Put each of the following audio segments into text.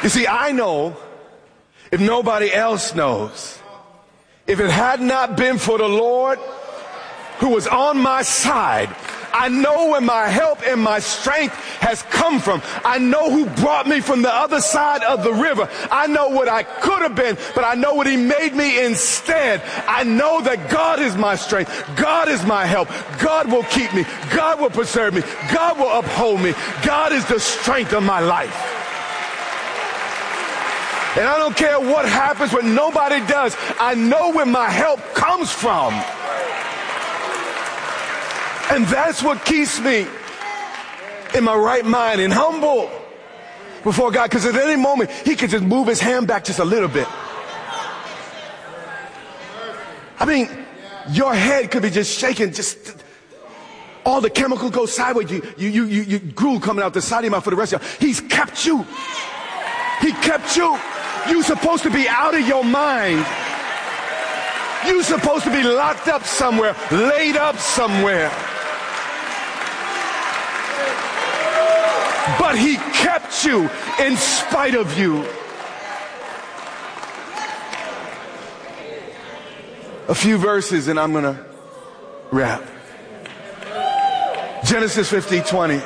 You see, I know, if nobody else knows, if it had not been for the Lord who was on my side, I know where my help and my strength has come from. I know who brought me from the other side of the river. I know what I could have been, but I know what he made me instead. I know that God is my strength. God is my help. God will keep me. God will preserve me. God will uphold me. God is the strength of my life. And I don't care what happens, what nobody does. I know where my help comes from. And that's what keeps me in my right mind and humble before God. Because at any moment, he could just move his hand back just a little bit. I mean, your head could be just shaking, just all the chemicals go sideways. You drool coming out the side of your mouth for the rest of you. He's kept you. He kept you. You're supposed to be out of your mind. You're supposed to be locked up somewhere, laid up somewhere. But he kept you in spite of you. A few verses and I'm going to wrap. Genesis 50:20.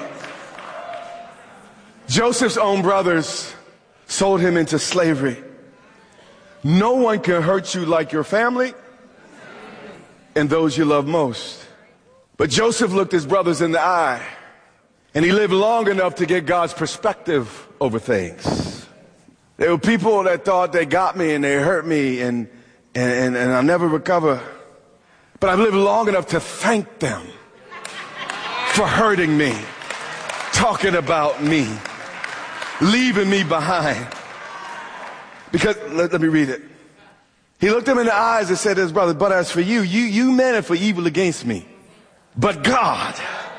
Joseph's own brothers sold him into slavery. No one can hurt you like your family and those you love most. But Joseph looked his brothers in the eye, and he lived long enough to get God's perspective over things. There were people that thought they got me and they hurt me and I'll never recover. But I've lived long enough to thank them for hurting me, talking about me, leaving me behind. Because, let me read it. He looked him in the eyes and said to his brother, but as for you, you meant it for evil against me. But God,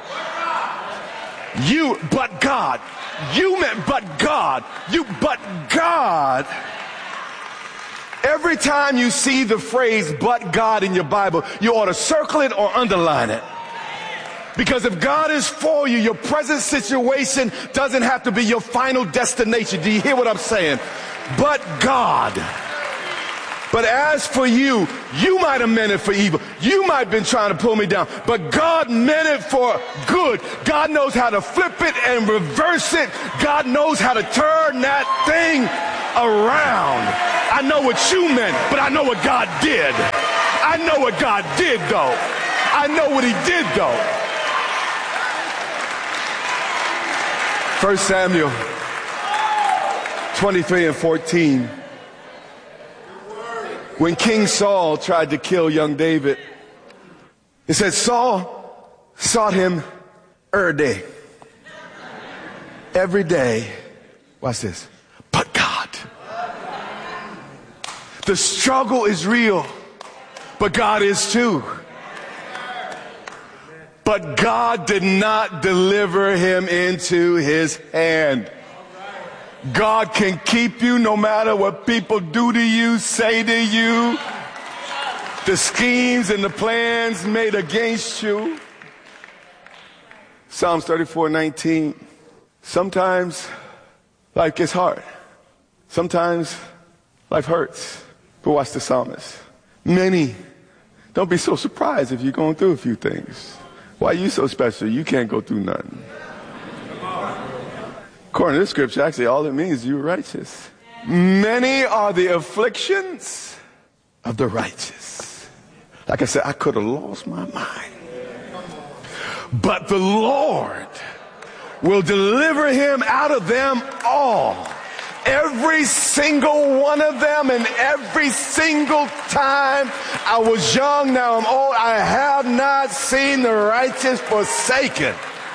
you meant, but God, but God. Every time you see the phrase, but God in your Bible, you ought to circle it or underline it. Because if God is for you, your present situation doesn't have to be your final destination. Do you hear what I'm saying? But God. But as for you, you might have meant it for evil. You might have been trying to pull me down. But God meant it for good. God knows how to flip it and reverse it. God knows how to turn that thing around. I know what you meant, but I know what God did. I know what God did, though. I know what he did, though. 1 Samuel 23:14. When King Saul tried to kill young David, it said Saul sought him every day. Watch this. But God. The struggle is real, but God is too. But God did not deliver him into his hand. God can keep you no matter what people do to you, say to you, the schemes and the plans made against you. Psalms 34:19. Sometimes life gets hard. Sometimes life hurts. But watch the psalmist. Many, don't be so surprised if you're going through a few things. Why are you so special? You can't go through nothing. According to this scripture, actually, all it means is you're righteous. Many are the afflictions of the righteous. Like I said, I could have lost my mind. But the Lord will deliver him out of them all. Every single one of them, and every single time I was young, now I'm old, I have not seen the righteous forsaken.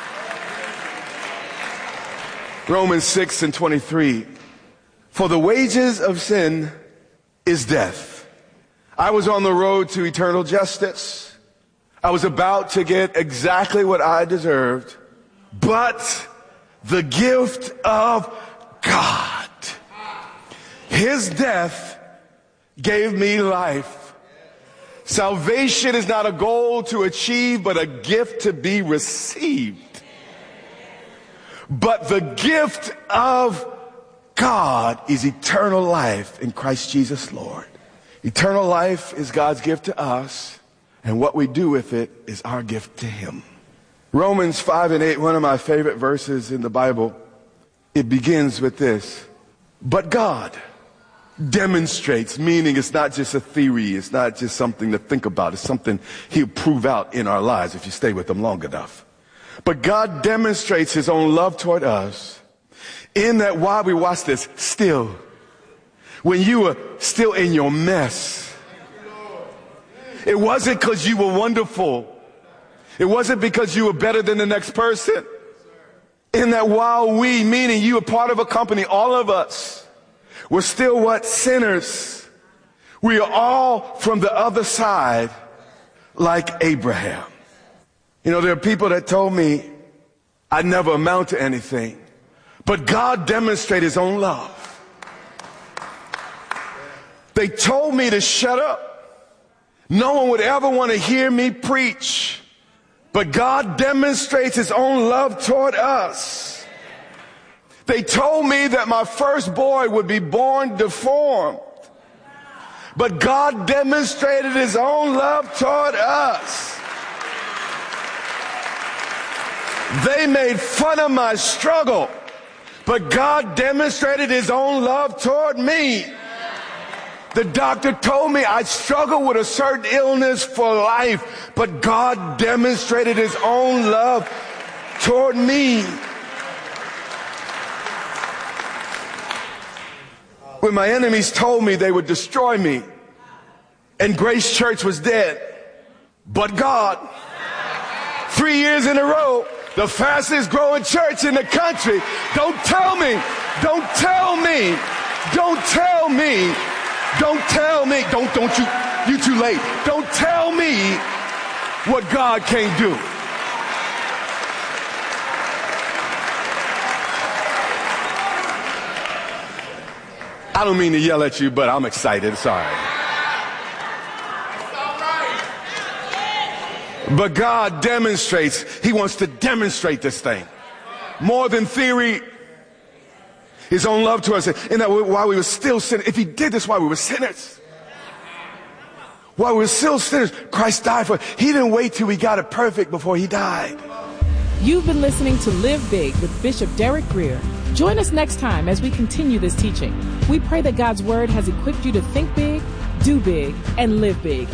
Romans 6:23. For the wages of sin is death. I was on the road to eternal justice. I was about to get exactly what I deserved. But the gift of God, his death, gave me life. Salvation is not a goal to achieve, but a gift to be received. But the gift of God is eternal life in Christ Jesus, Lord. Eternal life is God's gift to us, and what we do with it is our gift to him. Romans 5 and 8, one of my favorite verses in the Bible, it begins with this. But God demonstrates, meaning it's not just a theory, it's not just something to think about, it's something he'll prove out in our lives if you stay with him long enough. But God demonstrates his own love toward us in that while we watch this, still, when you were still in your mess, it wasn't because you were wonderful. It wasn't because you were better than the next person. In that while we, meaning you were part of a company, all of us, we're still what? Sinners. We are all from the other side like Abraham. You know, there are people that told me I'd never amount to anything, but God demonstrated his own love. They told me to shut up. No one would ever want to hear me preach, but God demonstrates his own love toward us. They told me that my first boy would be born deformed, but God demonstrated his own love toward us. They made fun of my struggle, but God demonstrated his own love toward me. The doctor told me I'd struggle with a certain illness for life, but God demonstrated his own love toward me. When my enemies told me they would destroy me and Grace Church was dead, but God, 3 years in a row, the fastest growing church in the country. Don't tell me, don't tell me, don't tell me, don't tell me, don't you too late. Don't tell me what God can't do. I don't mean to yell at you, but I'm excited. Sorry. But God demonstrates, he wants to demonstrate this thing. More than theory, his own love to us. And that while we were still sinners, if he did this while we were sinners, while we were still sinners, Christ died for us. He didn't wait till we got it perfect before he died. You've been listening to Live Big with Bishop Derek Grier. Join us next time as we continue this teaching. We pray that God's word has equipped you to think big, do big, and live big